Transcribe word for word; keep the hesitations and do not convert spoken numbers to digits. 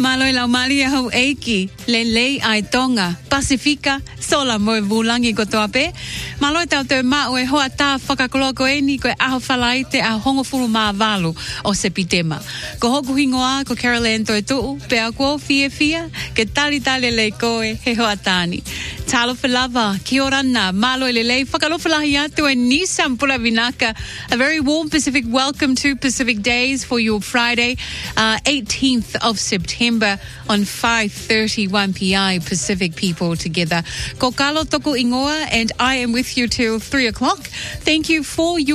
Maloi lau mali ho eiki, le lei ai tonga, Pasifika, sola mo vulangi ko toape. Maloi tau te mao e hoa tā whakakoloko e ni koe aho whalai te a hongofuru mā walu o Sepitema. Ko hoku hingoa ko Carol Ann toi tuu, pe a ko fia fia, ke tali tali le koe he hoa tāni. Talo Falava, kia ora na, maloi le lei, whakalofalahi atu e Nissan Pula Vinaka. A very warm Pacific welcome to Pacific Days for your Friday, uh, eighteenth of September on five thirty-one P I Pacific people together. Ko Kalo Toko Ingoa, and I am with you till three o'clock. Thank you for your